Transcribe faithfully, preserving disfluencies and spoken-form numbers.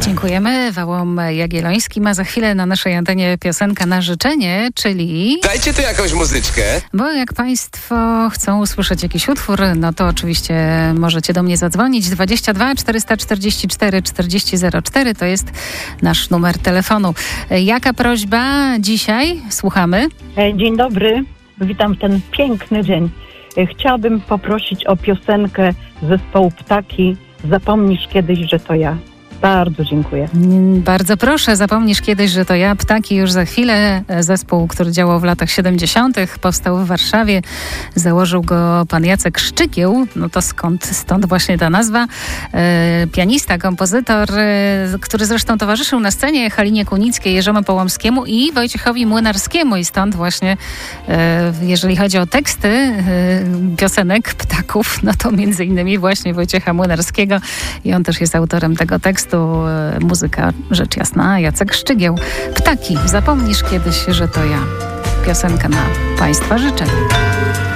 Dziękujemy. Wałom Jagiellońskim, a za chwilę na naszej antenie piosenka na życzenie, czyli... Dajcie tu jakąś muzyczkę. Bo jak Państwo chcą usłyszeć jakiś utwór, no to oczywiście możecie do mnie zadzwonić. dwadzieścia dwa czterysta czterdzieści cztery czterdzieści zero cztery to jest nasz numer telefonu. Jaka prośba dzisiaj? Słuchamy. Dzień dobry. Witam w ten piękny dzień. Chciałabym poprosić o piosenkę zespołu Ptaki. Zapomnisz kiedyś, że to ja. Bardzo dziękuję. Bardzo proszę, zapomnisz kiedyś, że to ja. Ptaki już za chwilę. Zespół, który działał w latach siedemdziesiątych, powstał w Warszawie. Założył go pan Jacek Szczygieł. No to skąd, stąd właśnie ta nazwa. E, pianista, kompozytor, e, który zresztą towarzyszył na scenie Halinie Kunickiej, Jerzemu Połomskiemu i Wojciechowi Młynarskiemu. I stąd właśnie, e, jeżeli chodzi o teksty e, piosenek Ptaków, no to między innymi właśnie Wojciecha Młynarskiego. I on też jest autorem tego tekstu. Muzyka, rzecz jasna, Jacek Szczygieł. Ptaki, zapomnisz kiedyś, że to ja. Piosenka na Państwa życzenie.